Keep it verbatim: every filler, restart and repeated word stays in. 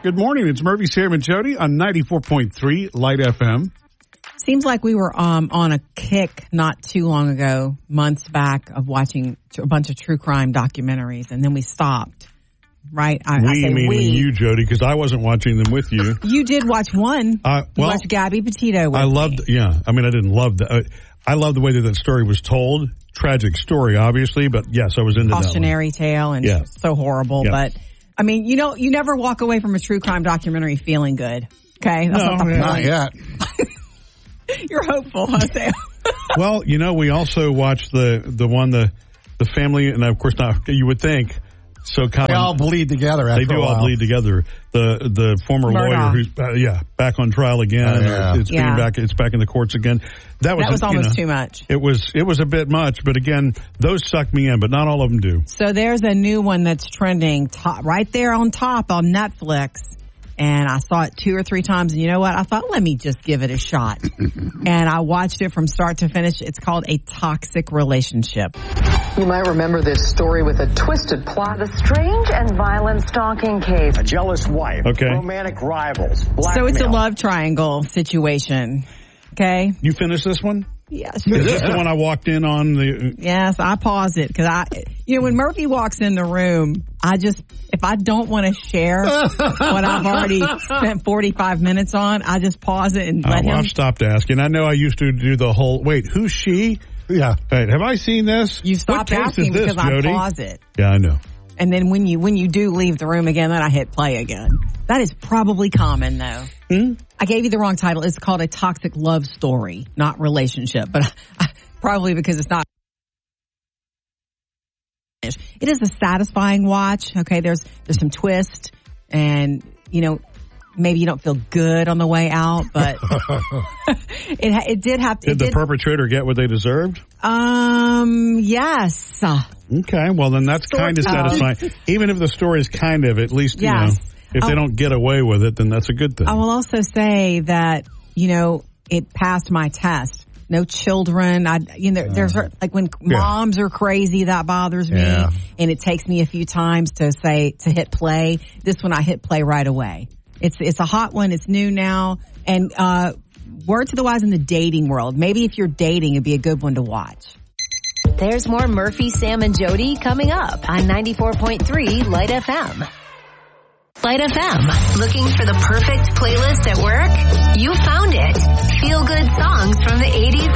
Good morning. It's Murphy, Sam, and Jody on ninety-four point three Light F M. Seems like we were um, on a kick not too long ago, months back, of watching a bunch of true crime documentaries, and then we stopped. Right? I, we I say meaning we. you, Jody, because I wasn't watching them with you. You did watch one. Uh, well, you watched Gabby Petito with I loved, me. yeah. I mean, I didn't love the. Uh, I love the way that that story was told. Tragic story, obviously, but yes, I was into that one. Cautionary tale, and Yeah. so horrible. Yeah. But I mean, you know, you never walk away from a true crime documentary feeling good. Okay, that's No, not the yeah. point. Not yet. You're hopeful, huh, Sam? Well, you know, we also watched the the one the the family, and of course, not you would think. So They all bleed together after They do a while. all bleed together. The the former Murdoch. lawyer who's uh, yeah back on trial again. Oh, yeah. It's being Yeah. back. It's back in the courts again. That was That was you almost know, too much. It was it was a bit much, but again, those sucked me in. But not all of them do. So there's a new one that's trending top, right there on top on Netflix. And I saw it two or three times. And you know what? I thought, let me just give it a shot. And I watched it from start to finish. It's called A Toxic Relationship. You might remember this story with a twisted plot. The strange and violent stalking case. A jealous wife. Okay. Romantic rivals. So it's a blackmail. love triangle situation. Okay? You finished this one? Yes. Is this the one I walked in on? The Yes, I paused it because I, you know, when Murphy walks in the room, I just, if I don't want to share what I've already spent forty-five minutes on, I just pause it and oh, let well, him. I've stopped asking. I know I used to do the whole. Wait, who's she? Yeah. Wait, have I seen this? You What stopped case asking is this, because Jody? I pause it. Yeah, I know. And then when you when you do leave the room again, then I hit play again. That is probably common, though. Hmm? I gave you the wrong title. It's called A Toxic Love Story, not Relationship. But I, probably because it's not. It is a satisfying watch. Okay, there's there's some twist, and you know maybe you don't feel good on the way out, but it ha- it did have. Did it the did, perpetrator get what they deserved? Um. Yes. Okay, well then that's Sort kind of of. satisfying. Even if the story is kind of, at least you Yes. know, if they Oh. don't get away with it, then that's a good thing. I will also say that, you know, it passed my test. No children. I, you know, there's like when Yeah. moms are crazy, that bothers me. Yeah. And it takes me a few times to say, to hit play. This one I hit play right away. It's, it's a hot one. It's new now. And, uh, word to the wise in the dating world. Maybe if you're dating, it'd be a good one to watch. There's more Murphy, Sam, and Jody coming up on ninety-four point three Light F M. Light F M. Looking for the perfect playlist at work? You found it. Feel good songs from the eighties